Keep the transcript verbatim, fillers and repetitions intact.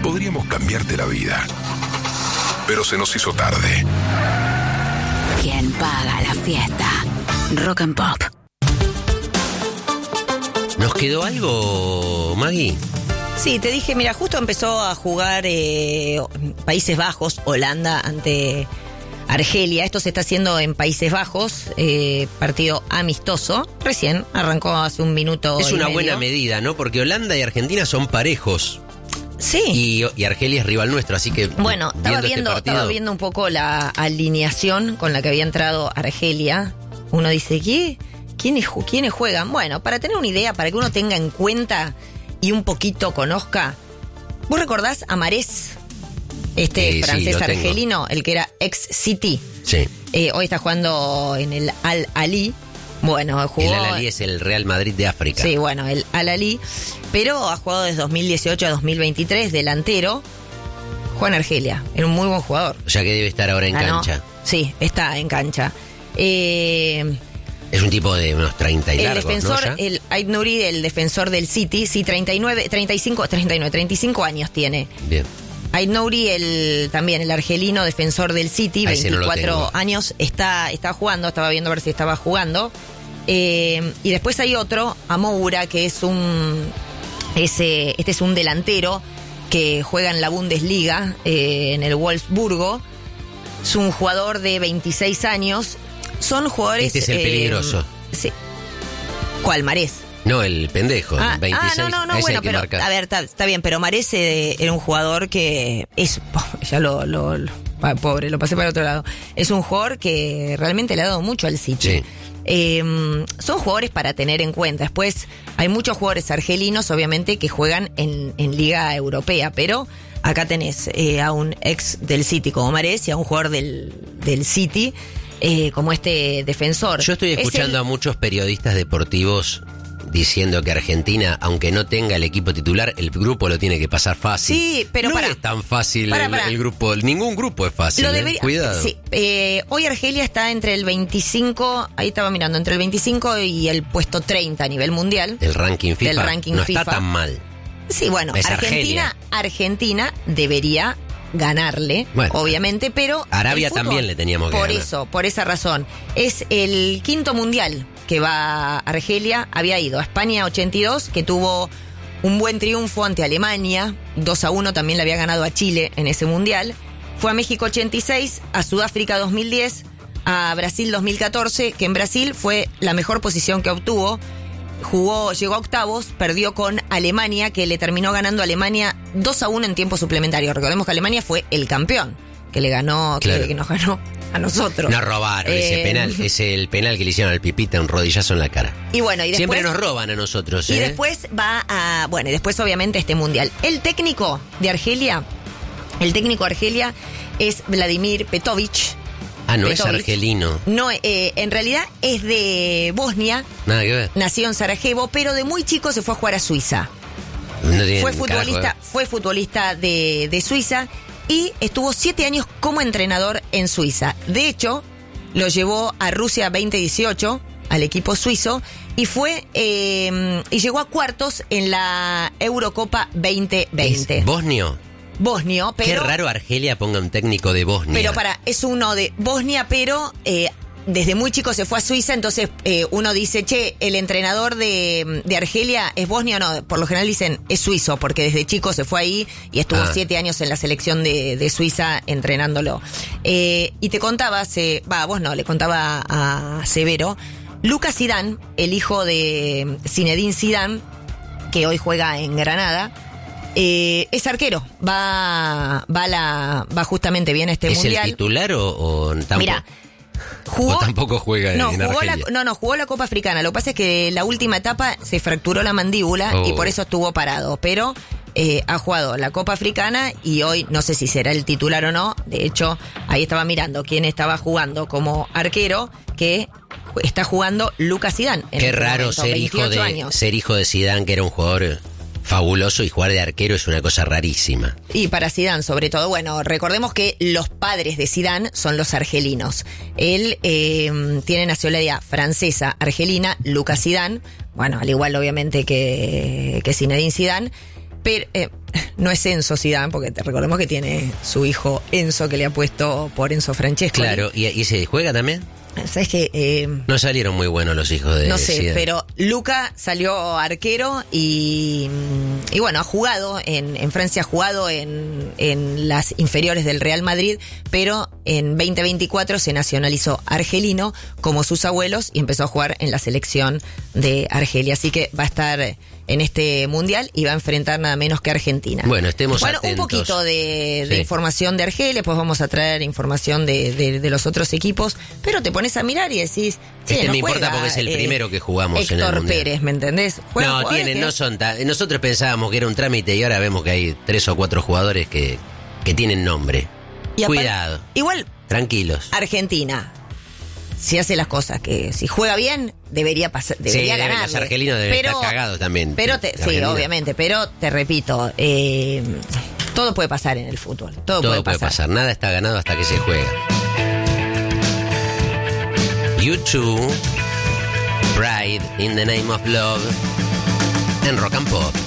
podríamos cambiarte la vida. Pero se nos hizo tarde. ¿Quién paga la fiesta? Rock and Pop. ¿Nos quedó algo, Maggie? Sí, te dije, mira, justo empezó a jugar eh, Países Bajos, Holanda ante Argelia. Esto se está haciendo en Países Bajos, eh, partido amistoso. Recién arrancó hace un minuto. Es y una medio. buena medida, ¿no? Porque Holanda y Argentina son parejos. Sí. Y, y Argelia es rival nuestro, así que... Bueno, estaba viendo, viendo, este partido, estaba viendo un poco la alineación con la que había entrado Argelia. Uno dice, ¿qué? ¿Quiénes, ¿Quiénes juegan? Bueno, para tener una idea, para que uno tenga en cuenta y un poquito conozca. ¿Vos recordás a Marés? Este Eh, francés sí, argelino, el que era ex City. Sí. Eh, hoy está jugando en el Al Ahly. Bueno, jugó... El Al Ahly es el Real Madrid de África. Sí, bueno, el Al Ahly. Pero ha jugado desde dos mil dieciocho a dos mil veintitrés, delantero. Juega en Argelia, era un muy buen jugador. O sea que debe estar ahora en Ganó. cancha. Sí, está en cancha. Eh, Es un tipo de unos treinta y el largos, defensor, ¿no? Ya. el Ait Nouri, el defensor del City, sí, treinta y nueve, treinta y cinco, treinta y nueve, treinta y cinco años tiene. Bien. Ait Nouri, el, también el argelino defensor del City, A ese no lo veinticuatro tengo. años, está, está jugando, estaba viendo a ver si estaba jugando. Eh, y después hay otro, Amoura, que es un, ese, este es un delantero que juega en la Bundesliga, eh, en el Wolfsburgo. Es un jugador de veintiséis años. Son jugadores... Este es el eh, peligroso. Sí. ¿Cuál, Marés? No, el pendejo, Ah, veintiséis. ah, no, no, no, a ese bueno, hay que pero marcar. a ver, está, está bien, pero Marés eh, era un jugador que es, ya lo, lo, lo- ah, pobre, lo pasé para el otro lado. Es un jugador que realmente le ha dado mucho al City. Sí. Eh, son jugadores para tener en cuenta. Después hay muchos jugadores argelinos, obviamente, que juegan en, en Liga Europea, pero acá tenés eh, a un ex del City como Marés y a un jugador del, del City eh, como este defensor. Yo estoy Es escuchando el- a muchos periodistas deportivos diciendo que Argentina, aunque no tenga el equipo titular, el grupo lo tiene que pasar fácil. Sí, pero no pará. es tan fácil Pará, el, pará. el grupo, ningún grupo es fácil. Lo ¿eh? debería- Cuidado. Sí, eh, hoy Argelia está entre el veinticinco, ahí estaba mirando, entre el veinticinco y el puesto treinta a nivel mundial. El ranking FIFA Del ranking no FIFA. está tan mal. Sí, bueno, Es Argentina, Argelia. Argentina debería ganarle, Bueno, obviamente, pero Arabia el fútbol, también le teníamos que por ganar. eso, por esa razón, es el quinto mundial que va a Argelia. Había ido a España ochenta y dos, que tuvo un buen triunfo ante Alemania, dos a uno, también le había ganado a Chile en ese mundial. Fue a México ochenta y seis, a Sudáfrica dos mil diez, a Brasil dos mil catorce, que en Brasil fue la mejor posición que obtuvo. Jugó, llegó a octavos, perdió con Alemania, que le terminó ganando a Alemania dos a uno en tiempo suplementario. Recordemos que Alemania fue el campeón, que le ganó, Claro. que, que nos ganó a nosotros. No robaron ese Eh, penal, es el penal que le hicieron al Pipita, un rodillazo en la cara. Y bueno, y después, Siempre nos roban a nosotros, y ¿eh? después va a, bueno, y después obviamente este mundial. El técnico de Argelia, el técnico de Argelia es Vladimir Petovic. ah, no es Petovic. argelino. No, eh, en realidad es de Bosnia, Nada que ver. nació en Sarajevo, pero de muy chico se fue a jugar a Suiza. No tiene Fue un futbolista, carajo, ¿eh? fue futbolista de, de Suiza y estuvo siete años como entrenador en Suiza. De hecho, lo llevó a Rusia veinte dieciocho, al equipo suizo, y fue eh, y llegó a cuartos en la Eurocopa veinte veinte. ¿Es bosnio? Bosnio, pero... Qué raro Argelia ponga un técnico de Bosnia. Pero para, es uno de Bosnia, pero eh, desde muy chico se fue a Suiza, entonces eh, uno dice, che, el entrenador de, de Argelia es bosnio o no. Por lo general dicen, es suizo, porque desde chico se fue ahí y estuvo Ah. siete años en la selección de, de Suiza entrenándolo. Eh, y te contaba, se, va, vos no, le contaba a Severo, Lucas Zidane, el hijo de Zinedine Zidane, que hoy juega en Granada, eh, es arquero, va va la va justamente bien a este ¿Es mundial. el titular o, o tampoco? Mira, jugó, o tampoco juega no, en jugó la, Argelia? no, no, jugó la Copa Africana. Lo que pasa es que la última etapa se fracturó la mandíbula Oh. y por eso estuvo parado. Pero eh, ha jugado la Copa Africana y hoy no sé si será el titular o no. De hecho, ahí estaba mirando quién estaba jugando como arquero, que está jugando Lucas Zidane. en Qué este raro momento, ser hijo veintiocho de años. ser hijo de Zidane, que era un jugador fabuloso, y jugar de arquero es una cosa rarísima. Y para Zidane, sobre todo, bueno, recordemos que los padres de Zidane son los argelinos. Él eh, tiene nacionalidad francesa, argelina, Lucas Zidane, bueno, al igual obviamente que, que Zinedine Zidane, pero, eh, no es Enzo Zidane, porque te recordemos que tiene su hijo Enzo, que le ha puesto por Enzo Francesco. Claro, ¿y, y se juega también? ¿Sabes qué? Eh, no salieron muy buenos los hijos de No sé, Zidane. pero Luca salió arquero y, y bueno, ha jugado en, en Francia, ha jugado en, en las inferiores del Real Madrid, pero en veinte veinticuatro se nacionalizó argelino como sus abuelos y empezó a jugar en la selección de Argelia. Así que va a estar en este mundial y va a enfrentar nada menos que Argentina. Bueno, estemos bueno, atentos. Un poquito de, de Sí. información de Argelia, pues vamos a traer información de, de, de los otros equipos, pero te pones a mirar y decís, che, Este no me importa juega, porque es el eh, primero que jugamos Héctor en el mundial. Pérez, ¿me entendés? Juegan No, jugadores tienen, que- no son tan... Nosotros pensábamos que era un trámite y ahora vemos que hay tres o cuatro jugadores que, que tienen nombre. y aparte- Cuidado, Igual, tranquilos. Argentina, si hace las cosas que si juega bien, debería pasar, debería Sí, ganar. los argelinos deben estar cagados también. Pero te, sí, Argentina. obviamente, pero te repito, eh, todo puede pasar en el fútbol. Todo, Todo puede puede pasar. pasar. Nada está ganado hasta que se juega. U dos, Pride in the Name of Love, en Rock and Pop.